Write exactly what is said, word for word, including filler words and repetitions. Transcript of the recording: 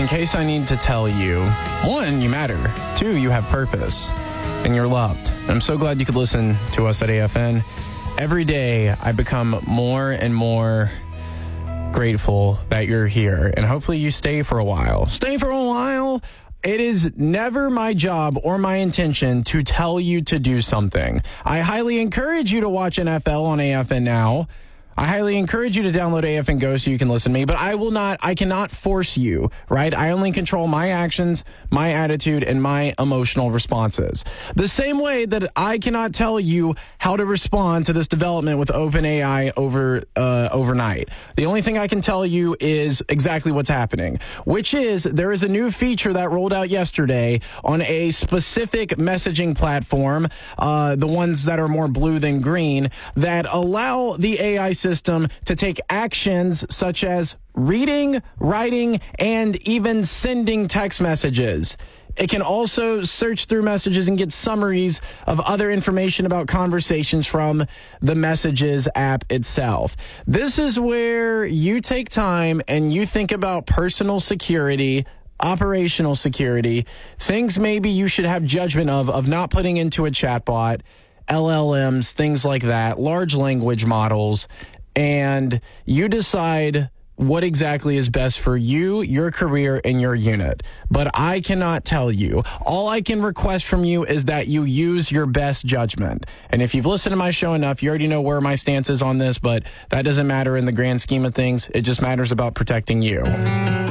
case I need to tell you, one, you matter. Two, you have purpose. And you're loved. And I'm so glad you could listen to us at A F N. Every day, I become more and more grateful that you're here. And hopefully you stay for a while. Stay for a while. It is never my job or my intention to tell you to do something. I highly encourage you to watch N F L on A F N Now. I highly encourage you to download A F N Go so you can listen to me, but I will not, I cannot force you, right? I only control my actions, my attitude, and my emotional responses. The same way that I cannot tell you how to respond to this development with OpenAI over, uh, overnight. The only thing I can tell you is exactly what's happening, which is there is a new feature that rolled out yesterday on a specific messaging platform, uh, the ones that are more blue than green, that allow the A I system system to take actions such as reading, writing, and even sending text messages. It can also search through messages and get summaries of other information about conversations from the Messages app itself. This is where you take time and you think about personal security, operational security, things maybe you should have judgment of, of not putting into a chatbot, L L Ms, things like that, large language models, and you decide what exactly is best for you, your career, and your unit. But I cannot tell you. All I can request from you is that you use your best judgment. And if you've listened to my show enough, you already know where my stance is on this, but that doesn't matter in the grand scheme of things. It just matters about protecting you.